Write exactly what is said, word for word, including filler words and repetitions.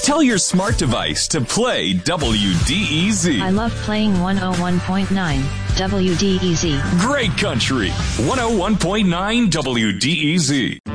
Tell your smart device to play W D E Z. I love playing one oh one point nine W D E Z. Great country. one oh one point nine W D E Z.